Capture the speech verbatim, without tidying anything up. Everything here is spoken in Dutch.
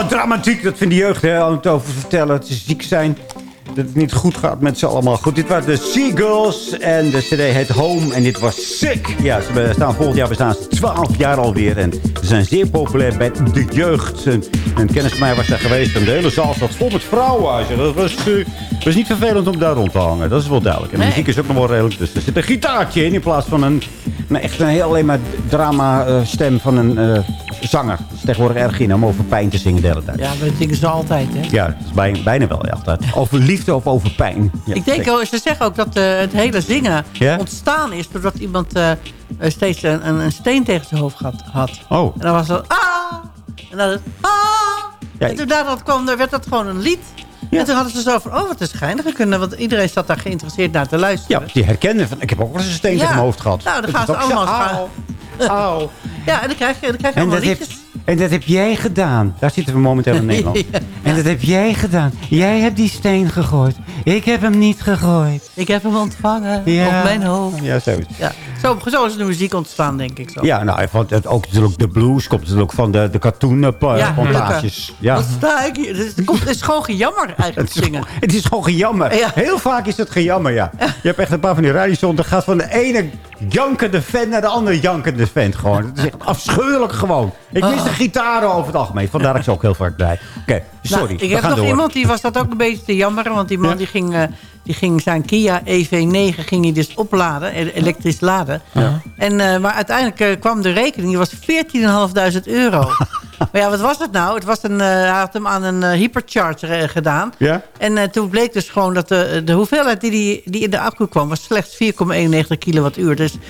dramatiek. Dat vindt de jeugd, hè, om het over te vertellen. Het is ziek zijn. Dat het niet goed gaat met z'n allemaal. Goed, dit waren de Seagulls. En de cd heet Home. En dit was sick. Ja, ze bestaan volgend jaar bestaan ze twaalf jaar alweer. En ze zijn zeer populair bij de jeugd. En een kennis van mij was daar geweest. En de hele zaal zat vol met vrouwen. Dat was, uh, was niet vervelend om daar rond te hangen. Dat is wel duidelijk. En de muziek is ook nog wel redelijk. Dus er zit een gitaartje in. In plaats van een, nou, echt een heel alleen maar drama uh, stem van een uh, zanger. Dat is tegenwoordig erg in om over pijn te zingen de hele tijd. Ja, dat zingen ze altijd, hè? Ja, dat is bijna, bijna wel. Ja, altijd. Over liefde of over pijn. Ja, ik denk, ook, ze zeggen ook dat uh, het hele zingen ja? ontstaan is... doordat iemand uh, steeds een, een steen tegen zijn hoofd had. had. Oh. En dan was het... Ah! En dan het... Ah! Ja, en toen daarna kwam, werd dat gewoon een lied... Ja. En toen hadden ze zo van, oh, wat is schijnig kunnen. Want iedereen zat daar geïnteresseerd naar te luisteren. Ja, die herkenden van, ik heb ook wel eens een steen ja. tegen mijn hoofd gehad. Nou, dan gaan ze allemaal gaan. Auw. Ja, en dan krijg je, dan krijg je allemaal liedjes. Heb, en dat heb jij gedaan. Daar zitten we momenteel in Nederland. ja. En dat heb jij gedaan. Jij hebt die steen gegooid. Ik heb hem niet gegooid. Ik heb hem ontvangen ja. op mijn hoofd. Ja, zo is ja. Zo, zo is de muziek ontstaan, denk ik. Zo. Ja, nou, het, ook natuurlijk de blues komt natuurlijk van de, de cartoon-plantages. Ja, Wat sta ik hier? Het, komt, het is gewoon gejammer eigenlijk het zingen. Is, het is gewoon gejammer. Ja. Heel vaak is het gejammer, ja. ja. Je hebt echt een paar van die radio's. Dat gaat van de ene jankende fan naar de andere jankende fan gewoon. Het is echt afschuwelijk gewoon. Ik mis de gitaren over het algemeen. Vandaar dat ik ze ook heel vaak blij. Oké, okay, sorry. Nou, ik heb nog door. iemand die was dat ook een beetje te jammeren. Want die man ja. die ging... Uh, Die ging zijn Kia E V negen ging hij dus opladen, elektrisch laden. Ja. En, uh, maar uiteindelijk uh, kwam de rekening, die was veertienduizend vijfhonderd euro. Maar ja, wat was het nou? Het was een, uh, hij had hem aan een uh, hypercharger uh, gedaan. Ja? En uh, toen bleek dus gewoon dat de, de hoeveelheid die, die, die in de accu kwam... was slechts vier komma eenennegentig kilowattuur. Dus